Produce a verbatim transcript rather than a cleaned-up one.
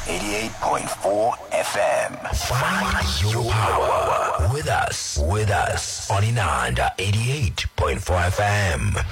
eighty-eight point four F M. Find your power with us, with us on Inanda eighty-eight point four F M.